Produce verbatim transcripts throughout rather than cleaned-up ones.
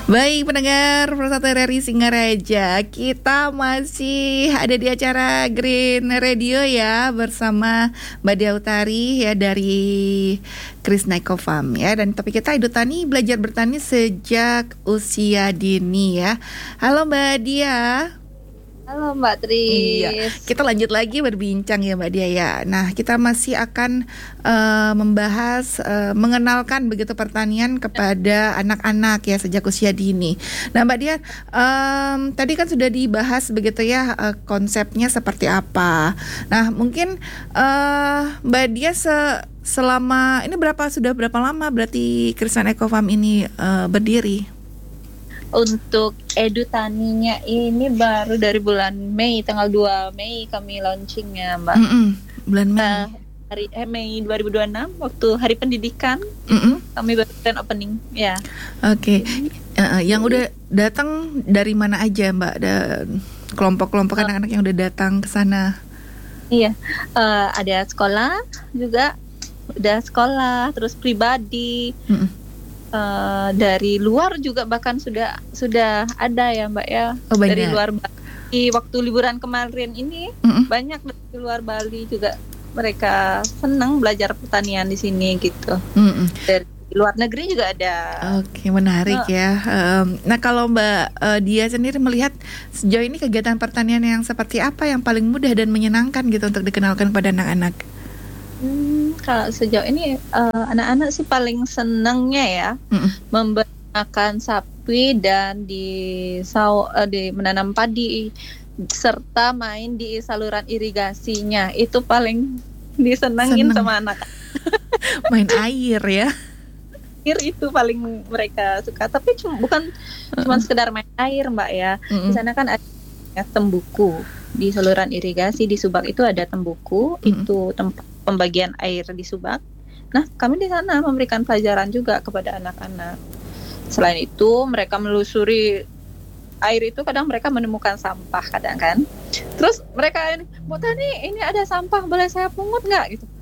Baik pendengar Persatu R R I Singaraja, kita masih ada di acara Green Radio ya bersama Mbak Dia Utari ya dari Krisna Eco Farm ya, dan topik kita Edu Tani, belajar bertani sejak usia dini ya. Halo Mbak Dia. Halo Mbak Tris. Iya, kita lanjut lagi berbincang ya Mbak Dia ya. Nah, kita masih akan uh, membahas, uh, mengenalkan begitu pertanian kepada anak-anak ya sejak usia dini. Nah Mbak Dia, um, tadi kan sudah dibahas begitu ya uh, konsepnya seperti apa. Nah mungkin uh, Mbak Dia se selama ini berapa sudah berapa lama berarti Krisna Eco Farm ini uh, berdiri? Untuk Edu Taninya ini baru dari bulan Mei, tanggal dua Mei kami launchingnya Mbak. Mm-mm, bulan Mei. Uh, hari eh, Mei dua ribu dua puluh enam waktu Hari Pendidikan. Mm-mm. Kami baru grand opening ya. Oke. Okay. Uh, yang udah datang dari mana aja Mbak? Dan kelompok-kelompok uh, anak-anak yang udah datang ke sana. Iya, uh, ada sekolah juga, udah sekolah, terus pribadi. Mm-mm. Uh, dari luar juga bahkan sudah sudah ada ya Mbak ya. Oh, dari luar Bali waktu liburan kemarin ini. Mm-mm. Banyak dari luar Bali juga mereka senang belajar pertanian di sini gitu. Mm-mm. Dari luar negeri juga ada. Oke, menarik uh. ya. Um, nah kalau Mbak uh, Dia sendiri melihat sejauh ini kegiatan pertanian yang seperti apa yang paling mudah dan menyenangkan gitu untuk dikenalkan pada anak-anak? Hmm, kalau sejauh ini uh, anak-anak sih paling senengnya ya mm-mm. membeternakan sapi dan di saw uh, di menanam padi serta main di saluran irigasinya, itu paling disenengin Seneng. Sama anak. Main air ya. Air itu paling mereka suka, tapi cuma, bukan uh-uh. cuma sekedar main air Mbak ya. Mm-mm. Di sana kan ada ya, tembuku di saluran irigasi di Subak itu ada tembuku, mm-hmm. itu tempat pembagian air di Subak. Nah, kami di sana memberikan pelajaran juga kepada anak-anak. Selain itu, mereka menelusuri air itu, kadang mereka menemukan sampah kadang kan. Terus mereka ini, Bu Tani, ini ada sampah, boleh saya pungut nggak? Gitu.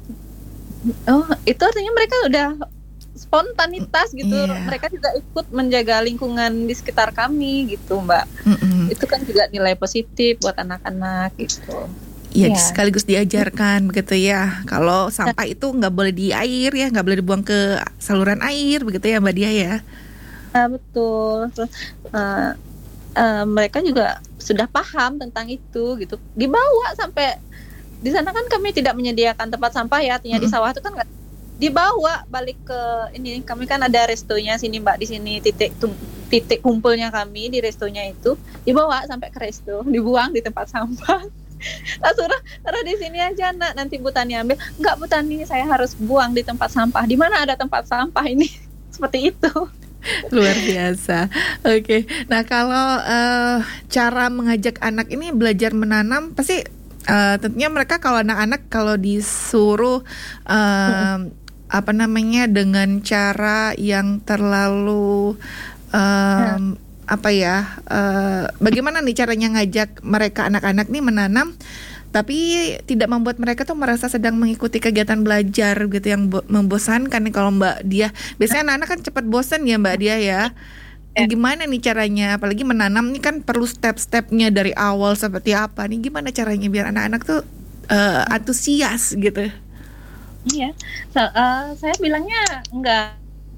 Oh, itu artinya mereka udah spontanitas gitu. Yeah. Mereka juga ikut menjaga lingkungan di sekitar kami gitu, Mbak. Mm-hmm. Itu kan juga nilai positif buat anak-anak gitu. Ya, ya, sekaligus diajarkan begitu ya. Kalau sampah itu nggak boleh di air ya, nggak boleh dibuang ke saluran air begitu ya Mbak Dia ya. Nah, betul. Terus, uh, uh, mereka juga sudah paham tentang itu gitu. Dibawa sampai di sana kan kami tidak menyediakan tempat sampah ya, artinya mm-hmm. di sawah itu kan nggak. Dibawa balik ke ini, kami kan ada restonya sini Mbak, di sini titik tum, titik kumpulnya kami di restonya itu, dibawa sampai ke resto, dibuang di tempat sampah. Nah, suruh taruh di sini aja nak, nanti Bu Tani ambil. Enggak Bu Tani, saya harus buang di tempat sampah. Di mana ada tempat sampah ini? Seperti itu. Luar biasa. Oke. Okay. Nah, kalau uh, cara mengajak anak ini belajar menanam, pasti uh, tentunya mereka kalau anak-anak kalau disuruh uh, hmm. apa namanya dengan cara yang terlalu um, hmm. apa ya, uh, bagaimana nih caranya ngajak mereka anak-anak nih menanam tapi tidak membuat mereka tuh merasa sedang mengikuti kegiatan belajar gitu yang bo- membosankan nih kalau Mbak Dia. Biasanya anak-anak kan cepat bosan ya Mbak Dia ya. Gimana nih caranya, apalagi menanam nih kan perlu step-stepnya dari awal seperti apa nih, gimana caranya biar anak-anak tuh uh, antusias gitu? Iya, so, uh, saya bilangnya enggak.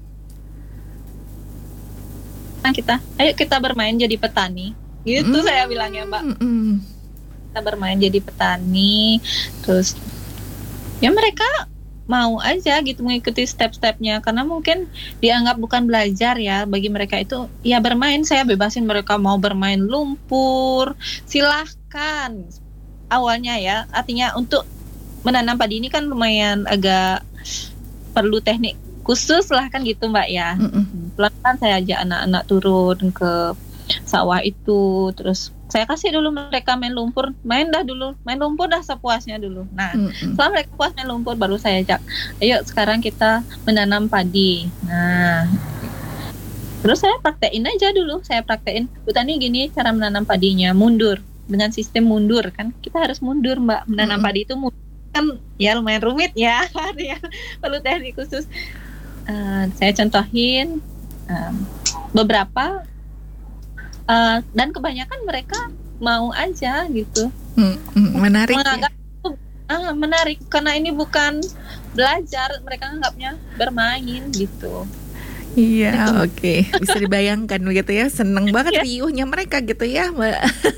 Nah, kita, ayo kita bermain jadi petani, gitu mm, saya bilangnya Mbak. Mm. Kita bermain jadi petani, terus ya mereka mau aja gitu mengikuti step-stepnya, karena mungkin dianggap bukan belajar ya, bagi mereka itu ya bermain. Saya bebasin mereka mau bermain lumpur, silahkan awalnya ya. Artinya untuk menanam padi ini kan lumayan agak perlu teknik khusus lah kan gitu Mbak ya. Mm-mm. Pelan-pelan saya ajak anak-anak turun ke sawah itu, terus saya kasih dulu mereka main lumpur, main dah dulu, main lumpur dah sepuasnya dulu. Nah, mm-mm. setelah mereka puas main lumpur, baru saya ajak, ayo sekarang kita menanam padi. Nah, terus saya praktein aja dulu, saya praktein, Bu Tani gini cara menanam padinya, mundur, dengan sistem mundur kan, kita harus mundur Mbak, menanam mm-mm. padi itu mundur kan ya lumayan rumit ya, ya perlu teknik khusus. Uh, saya contohin Um, beberapa uh, dan kebanyakan mereka mau aja gitu. Hmm, hmm, menarik. Menganggap ya? ah, menarik karena ini bukan belajar, mereka anggapnya bermain gitu. Iya, oke, okay. Bisa dibayangkan begitu ya, seneng banget riuhnya mereka gitu ya, Mbak.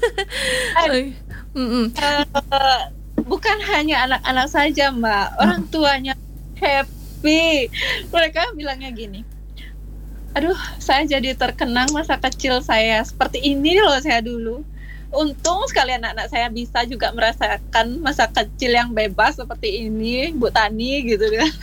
uh, bukan hanya anak-anak saja, Mbak, orang tuanya happy. Mereka bilangnya gini, aduh, saya jadi terkenang masa kecil saya seperti ini loh saya dulu. Untung sekali anak-anak saya bisa juga merasakan masa kecil yang bebas seperti ini, Bu Tani gitu kan.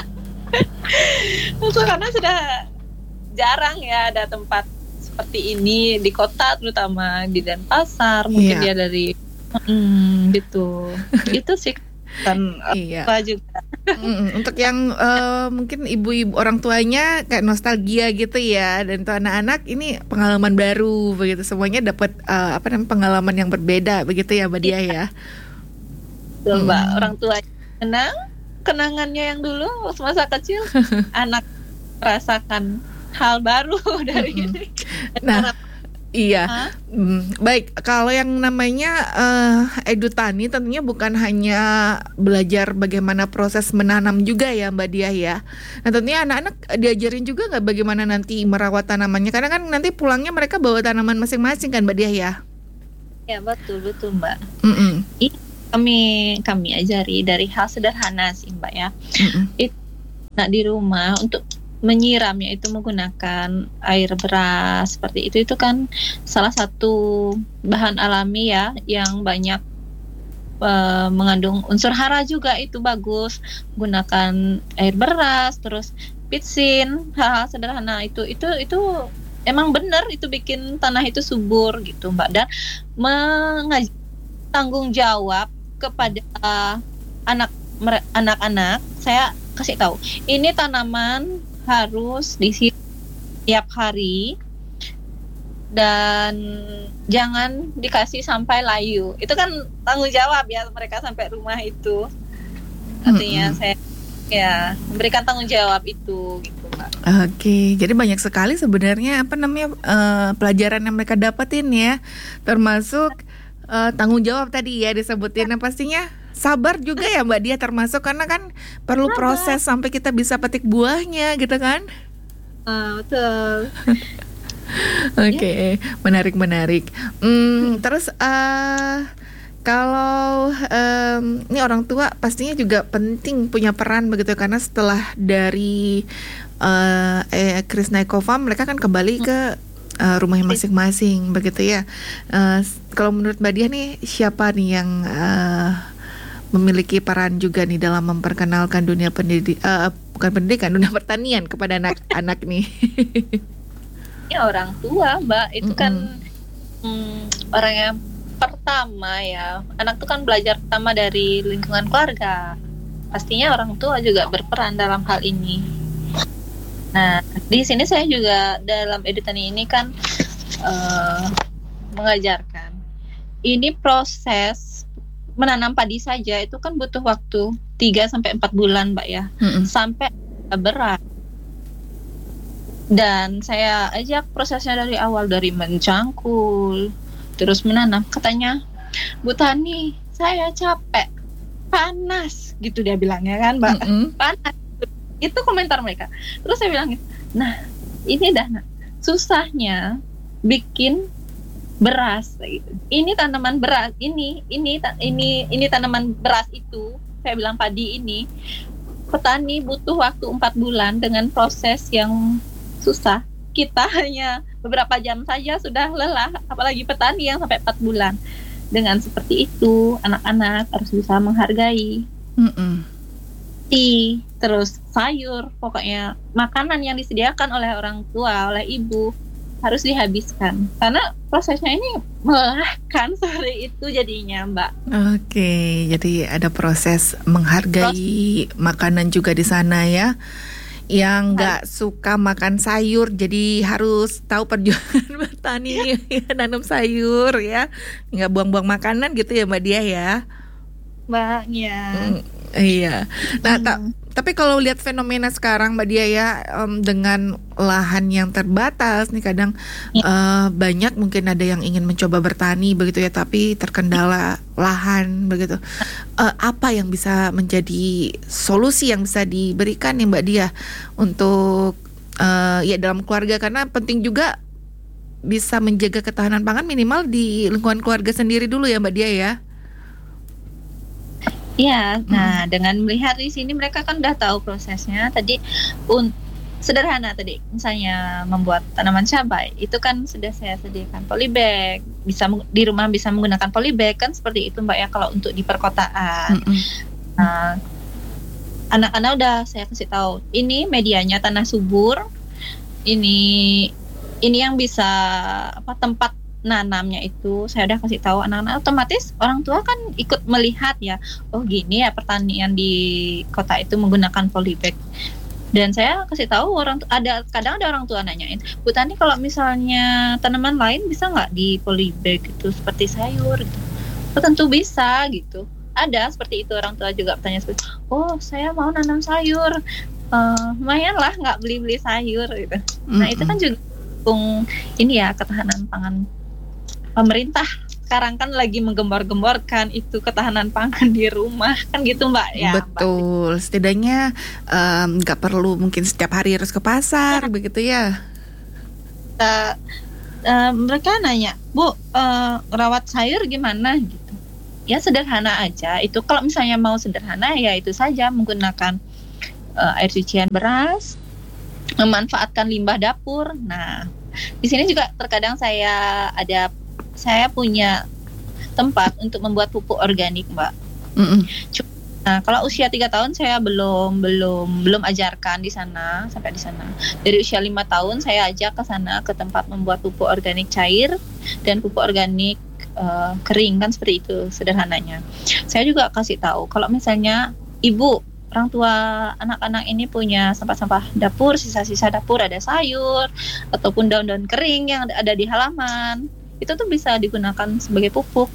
Itu karena sudah jarang ya ada tempat seperti ini di kota, terutama di Denpasar. Mungkin yeah. dia dari hmm, gitu. Itu sih kan iya. apa juga. Mm, untuk yang uh, mungkin ibu-ibu orang tuanya kayak nostalgia gitu ya, dan untuk anak-anak ini pengalaman baru begitu, semuanya dapat uh, apa namanya pengalaman yang berbeda begitu ya, Mbak Diah ya. Betul, Mbak. Hmm. Orang tua kenang kenangannya yang dulu masa kecil, anak merasakan hal baru dari mm-hmm. ini. Nah, iya. Hmm, baik, kalau yang namanya uh, edutani tentunya bukan hanya belajar bagaimana proses menanam juga ya, Mbak Diah ya. Nah, tentunya anak-anak diajarin juga nggak bagaimana nanti merawat tanamannya, karena kan nanti pulangnya mereka bawa tanaman masing-masing kan, Mbak Diah ya. Ya, betul betul, Mbak. Mm-mm. kami kami ajari dari hal sederhana sih, Mbak ya. Mm-mm. Itu nah di rumah untuk menyiramnya itu menggunakan air beras seperti itu, itu kan salah satu bahan alami ya yang banyak uh, mengandung unsur hara juga, itu bagus. Gunakan air beras, terus pitsin, hal-hal sederhana itu itu itu emang benar, itu bikin tanah itu subur gitu, Mbak. Dan mengaj- tanggung jawab kepada uh, anak anak-anak, saya kasih tahu, ini tanaman harus disiram tiap hari dan jangan dikasih sampai layu. Itu kan tanggung jawab ya mereka sampai rumah itu. Artinya mm-hmm. saya ya memberikan tanggung jawab itu gitu, Mbak. Oke, jadi banyak sekali sebenarnya apa namanya uh, pelajaran yang mereka dapetin ya, termasuk uh, tanggung jawab tadi ya disebutin. Nah, pastinya sabar juga ya, Mbak Dia, termasuk karena kan perlu sabar. Proses sampai kita bisa petik buahnya gitu kan. Uh, betul. Oke, okay. menarik-menarik. Hmm, terus uh, kalau um, ini orang tua pastinya juga penting punya peran begitu, karena setelah dari uh, eh, Krisnaikova mereka kan kembali ke uh, rumahnya masing-masing begitu ya. Uh, kalau menurut Mbak Dia nih, siapa nih yang uh, memiliki peran juga nih dalam memperkenalkan dunia pendidikan, uh, bukan pendidikan, dunia pertanian kepada anak-anak nih? Ya orang tua, Mbak, itu mm-hmm. kan hmm, orang yang pertama ya. Anak itu kan belajar pertama dari lingkungan keluarga. Pastinya orang tua juga berperan dalam hal ini. Nah, di sini saya juga dalam edutani ini kan uh, mengajarkan. Ini proses menanam padi saja itu kan butuh waktu tiga sampai empat bulan, Mbak ya. Mm-hmm. Sampai berat. Dan saya ajak prosesnya dari awal, dari mencangkul, terus menanam. Katanya, Bu Tani, saya capek, panas, gitu dia bilangnya kan, Mbak. Mm-hmm. Panas. Itu komentar mereka. Terus saya bilang, nah ini dah, nah, susahnya bikin beras gitu. Ini tanaman beras, ini ini ini ini tanaman beras itu, saya bilang padi ini, petani butuh waktu empat bulan dengan proses yang susah. Kita hanya beberapa jam saja sudah lelah, apalagi petani yang sampai empat bulan. Dengan seperti itu, anak-anak harus bisa menghargai. Mm-mm. Tea, terus sayur, pokoknya makanan yang disediakan oleh orang tua, oleh ibu harus dihabiskan, karena prosesnya ini melelahkan seperti itu jadinya, Mbak. Oke, jadi ada proses menghargai proses. Makanan juga di sana ya. Yang nggak suka makan sayur, jadi harus tahu perjuangan bertani ya, nanam sayur ya, nggak buang-buang makanan gitu ya, Mbak Dia ya. Mbak, ya. Hmm, iya. Nah, hmm. ta- tapi kalau lihat fenomena sekarang Mbak Dia ya, um, dengan lahan yang terbatas nih kadang Ya. uh, banyak mungkin ada yang ingin mencoba bertani begitu ya, tapi terkendala lahan begitu. Uh, apa yang bisa menjadi solusi yang bisa diberikan nih Mbak Dia untuk uh, ya dalam keluarga, karena penting juga bisa menjaga ketahanan pangan minimal di lingkungan keluarga sendiri dulu ya Mbak Dia ya. Iya, nah dengan melihat di sini mereka kan udah tahu prosesnya tadi, un sederhana tadi misalnya membuat tanaman cabai itu kan sudah saya sediakan polybag, bisa di rumah bisa menggunakan polybag kan seperti itu Mbak ya kalau untuk di perkotaan. Mm-mm. Nah, anak-anak udah saya kasih tahu ini medianya tanah subur, ini ini yang bisa apa tempat nanamnya itu saya udah kasih tahu anak-anak, otomatis orang tua kan ikut melihat ya, oh gini ya pertanian di kota itu menggunakan polybag. Dan saya kasih tahu orang ada kadang ada orang tua nanyain, Bu Tani kalau misalnya tanaman lain bisa nggak di polybag itu seperti sayur gitu. Oh tentu bisa gitu, ada seperti itu orang tua juga bertanya seperti, oh saya mau nanam sayur, uh, lumayan lah nggak beli-beli sayur gitu. Nah itu kan juga dukung ini ya ketahanan pangan. Pemerintah sekarang kan lagi menggembor-gemborkan itu ketahanan pangan di rumah kan gitu Mbak ya. Betul, Mbak. Setidaknya nggak um, perlu mungkin setiap hari harus ke pasar ya. Begitu ya. Uh, uh, mereka nanya, Bu, uh, rawat sayur gimana gitu. Ya sederhana aja. Itu kalau misalnya mau sederhana ya itu saja menggunakan uh, air cucian beras, memanfaatkan limbah dapur. Nah di sini juga terkadang saya ada saya punya tempat untuk membuat pupuk organik Mbak. Mm-mm. Nah kalau usia tiga tahun saya belum belum belum ajarkan di sana sampai di sana. Dari usia lima tahun saya ajak ke sana ke tempat membuat pupuk organik cair dan pupuk organik uh, kering kan seperti itu sederhananya. Saya juga kasih tahu kalau misalnya ibu orang tua anak-anak ini punya sampah-sampah dapur, sisa-sisa dapur ada sayur ataupun daun-daun kering yang ada di halaman, itu tuh bisa digunakan sebagai pupuk.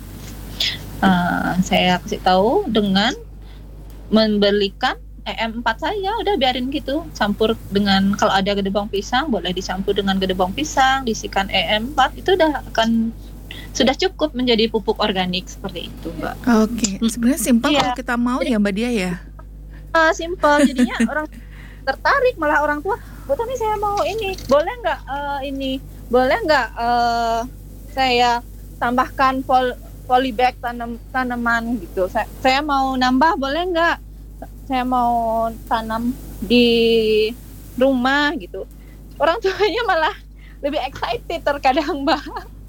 Uh, saya kasih tahu dengan membelikan E M empat saja, udah biarin gitu, campur dengan kalau ada gedebong pisang boleh dicampur dengan gedebong pisang, diisikan E M empat, itu udah akan sudah cukup menjadi pupuk organik seperti itu Mbak. Oke, okay. Sebenarnya simpel yeah. Kalau kita mau ya Mbak Dia ya. Uh, simpel jadinya orang tertarik, malah orang tua, Bu Tani saya mau ini, boleh nggak uh, ini, boleh nggak uh, saya tambahkan pol, polybag tanam tanaman gitu. Saya, saya mau nambah boleh nggak? Saya mau tanam di rumah gitu. Orang tuanya malah lebih excited terkadang Mbak.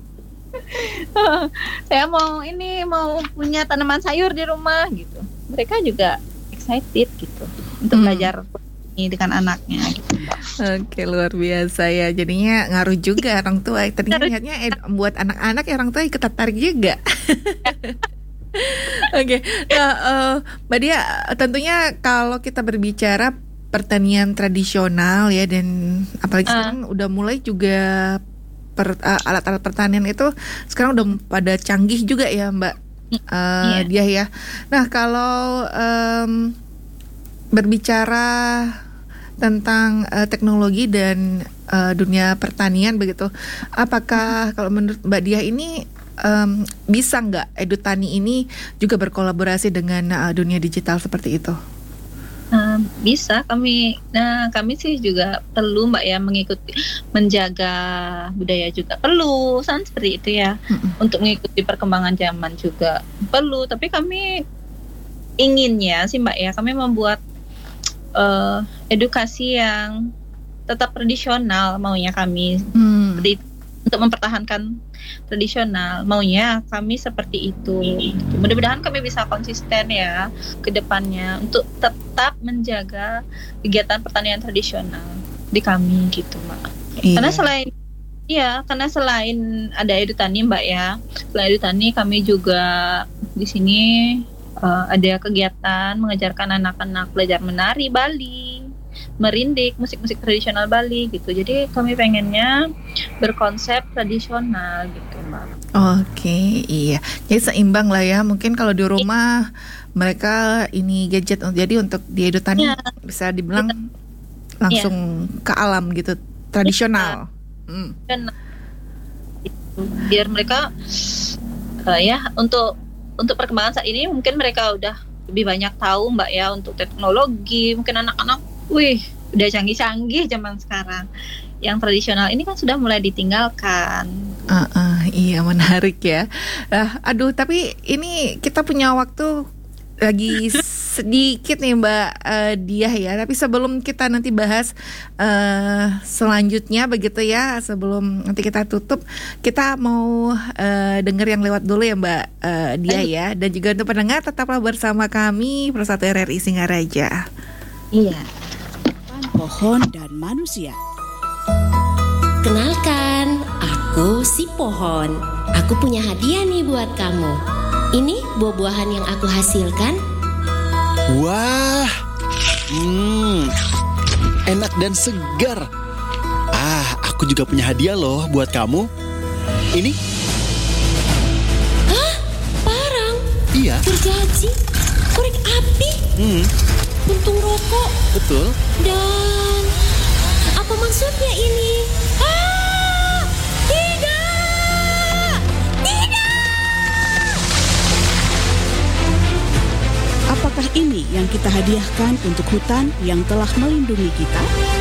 Saya mau ini mau punya tanaman sayur di rumah gitu. Mereka juga excited gitu untuk hmm. belajar ini dengan anaknya gitu. Oke, luar biasa ya. Jadinya ngaruh juga orang tua. Tadinya lihatnya eh, buat anak-anak ya orang tua ikut tertarik juga. Oke, nah uh, Mbak Dia, tentunya kalau kita berbicara pertanian tradisional ya, dan apalagi uh. sekarang udah mulai juga per, uh, alat-alat pertanian itu sekarang udah pada canggih juga ya Mbak uh, yeah. Dia ya. Nah kalau um, berbicara tentang uh, teknologi dan uh, dunia pertanian begitu, apakah kalau menurut Mbak Dia ini um, bisa nggak EduTani ini juga berkolaborasi dengan uh, dunia digital seperti itu? Uh, bisa, kami nah kami sih juga perlu Mbak ya mengikuti, menjaga budaya juga perlu kan seperti itu ya. Mm-mm. Untuk mengikuti perkembangan zaman juga perlu, tapi kami inginnya sih Mbak ya kami membuat Uh, edukasi yang tetap tradisional maunya kami, hmm. seperti itu, untuk mempertahankan tradisional maunya kami seperti itu. Gitu. Mudah-mudahan kami bisa konsisten ya ke depannya untuk tetap menjaga kegiatan pertanian tradisional di kami gitu Mbak. Iya. Karena selain iya karena selain ada EduTani Mbak ya, selain EduTani kami juga di sini Uh, ada kegiatan mengajarkan anak-anak belajar menari Bali, merindik, musik-musik tradisional Bali gitu. Jadi kami pengennya berkonsep tradisional gitu Mbak. Oke, iya. Jadi seimbang lah ya. Mungkin kalau di rumah mereka ini gadget, jadi untuk di Edutani Ya. bisa dibilang langsung ke alam gitu, tradisional. Hmm. Dan itu, biar mereka uh, ya untuk untuk perkembangan saat ini mungkin mereka udah lebih banyak tahu Mbak ya untuk teknologi. Mungkin anak-anak, wih udah canggih-canggih zaman sekarang. Yang tradisional ini kan sudah mulai ditinggalkan. Uh, uh, iya menarik ya. Uh, aduh tapi ini kita punya waktu lagi sedikit nih Mbak uh, Diah ya. Tapi sebelum kita nanti bahas uh, selanjutnya begitu ya, sebelum nanti kita tutup, kita mau uh, denger yang lewat dulu ya Mbak uh, Diah ya. Dan juga untuk pendengar tetaplah bersama kami Persatu R R I Singaraja. Iya. Pohon dan manusia. Kenalkan, aku si pohon. Aku punya hadiah nih buat kamu. Ini buah-buahan yang aku hasilkan. Wah, hmm, enak dan segar. Ah, aku juga punya hadiah loh buat kamu. Ini? Hah? Parang? Iya. Gergaji? Korek api? Hmm, Puntung rokok? betul. Dan apa maksudnya ini? Ah! Tidak! Tidak! Apakah ini yang kita hadiahkan untuk hutan yang telah melindungi kita?